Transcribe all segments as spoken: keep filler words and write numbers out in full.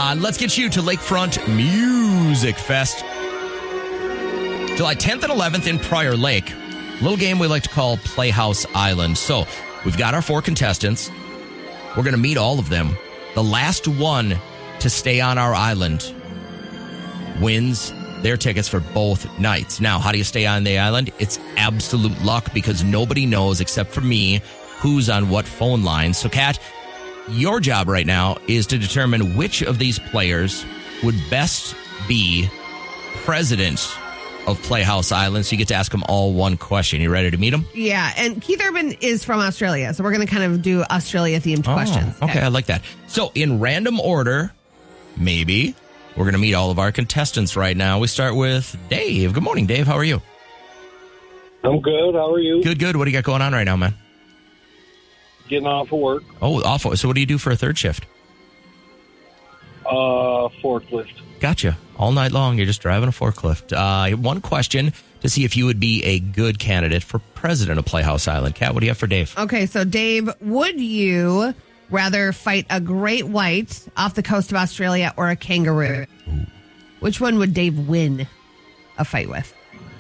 Uh, let's get you to Lakefront Music Fest. July tenth and eleventh in Prior Lake. Little game we like to call Playhouse Island. So we've got our four contestants. We're going to meet all of them. The last one to stay on our island wins their tickets for both nights. Now, how do you stay on the island? It's absolute luck because nobody knows except for me who's on what phone line. So, Kat, your job right now is to determine which of these players would best be president of Playhouse Island. So you get to ask them all one question. You ready to meet them? Yeah, and Keith Urban is from Australia, so we're going to kind of do Australia-themed oh, questions. Okay. okay, I like that. So in random order, maybe, we're going to meet all of our contestants right now. We start with Dave. Good morning, Dave. How are you? I'm good. How are you? Good, good. What do you got going on right now, man? Getting off of work. Oh, off. So what do you do for a third shift? Uh, forklift. Gotcha. All night long, you're just driving a forklift. Uh, one question to see if you would be a good candidate for president of Playhouse Island. Kat, what do you have for Dave? Okay, so Dave, would you rather fight a great white off the coast of Australia or a kangaroo? Ooh. Which one would Dave win a fight with?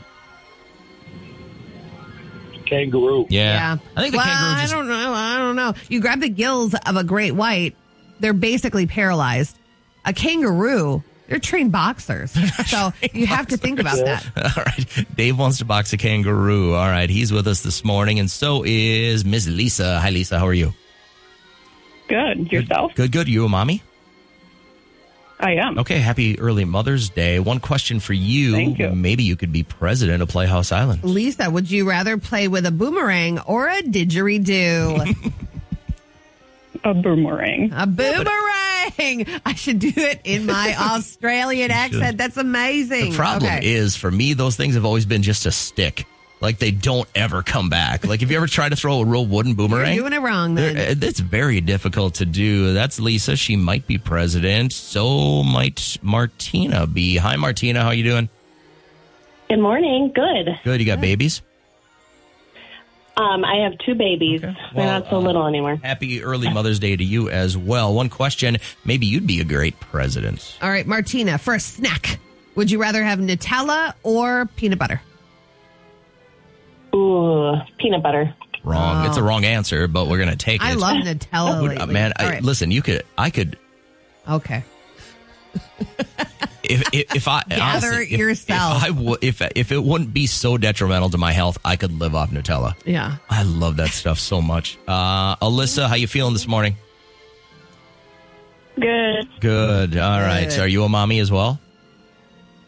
Kangaroo. Yeah. yeah. I think the well, kangaroo just... I don't know. I don't know. You grab the gills of a great white, they're basically paralyzed. A kangaroo, they're trained boxers. So you have to think about that. All right. Dave wants to box a kangaroo. All right. He's with us this morning, and so is Miss Lisa. Hi, Lisa. How are you? Good. Yourself? Good, good. You a mommy? I am. Okay. Happy early Mother's Day. One question for you. Thank you. Maybe you could be president of Playhouse Island. Lisa, would you rather play with a boomerang or a didgeridoo? A boomerang. A boomerang. I should do it in my Australian accent. That's amazing. The problem okay. is, for me, those things have always been just a stick. Like, they don't ever come back. Like, have you ever tried to throw a real wooden boomerang? You're doing it wrong, then. It's very difficult to do. That's Lisa. She might be president. So might Martina be. Hi, Martina. How you doing? Good morning. Good. Good. You got babies? Um, I have two babies. Okay. They're Well, not so uh, little anymore. Happy early Mother's Day to you as well. One question. Maybe you'd be a great president. All right, Martina, for a snack, would you rather have Nutella or peanut butter? Ooh, peanut butter. Wrong. Oh. It's a wrong answer, but we're going to take I it. love Nutella Would- lately. Man, I, All right. listen, you could, I could, Okay. if if, if I Gather honestly, if- yourself. If I w- if if it wouldn't be so detrimental to my health, I could live off Nutella. Yeah. I love that stuff so much. Uh, Alyssa, how you feeling this morning? Good. Good. All right. Good. So, are you a mommy as well?